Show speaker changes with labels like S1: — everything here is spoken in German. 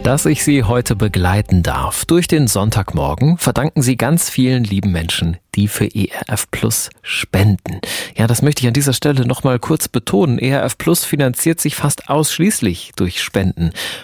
S1: Dass ich Sie heute begleiten darf durch den Sonntagmorgen, verdanken Sie ganz vielen lieben Menschen, die für ERF Plus spenden. Ja, das möchte ich an dieser Stelle nochmal kurz betonen. ERF Plus finanziert sich fast ausschließlich durch Spenden.